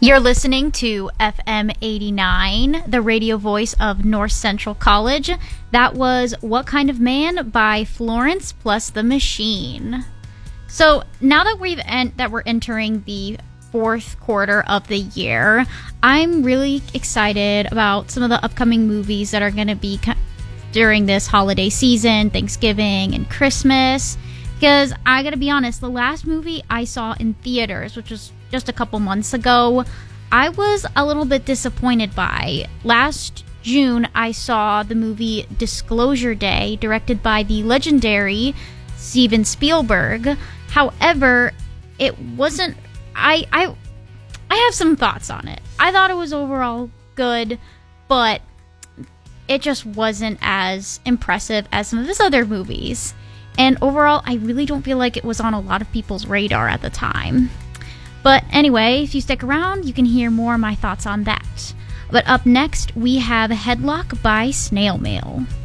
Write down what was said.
You're listening to FM 89, the radio voice of North Central College. That was What Kind of Man by Florence Plus the Machine. So now that we're entering the fourth quarter of the year, I'm really excited about some of the upcoming movies that are going to be during this holiday season, Thanksgiving and Christmas. Because I gotta be honest, the last movie I saw in theaters, which was just a couple months ago, I was a little bit disappointed by. Last June, I saw the movie Disclosure Day, directed by the legendary Steven Spielberg. However, it wasn't... I have some thoughts on it. I thought it was overall good, but it just wasn't as impressive as some of his other movies. And overall, I really don't feel like it was on a lot of people's radar at the time. But anyway, if you stick around, you can hear more of my thoughts on that. But up next, we have Headlock by Snail Mail.